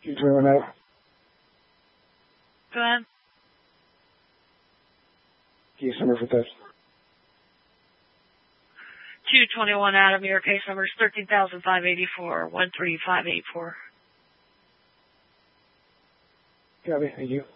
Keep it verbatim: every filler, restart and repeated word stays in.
two twenty-one Adam. Go ahead. Case number for this. two twenty-one Adam, your case number is thirteen thousand five hundred eighty-four, one three five eight four. Copy, thank you.